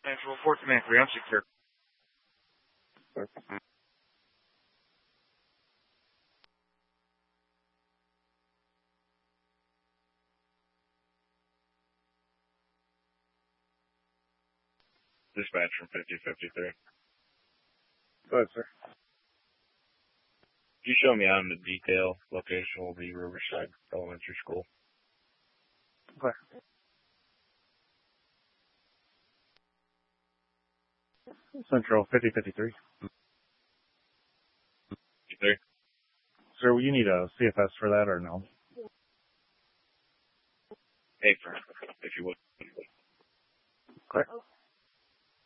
Central Fort Command 3, I'm secure. Dispatch from 5053. Go ahead, sir. Could you show me out in the detail? Location will be Riverside Elementary School. Okay. Central 5053. 53. Sir, will you need a CFS for that or no?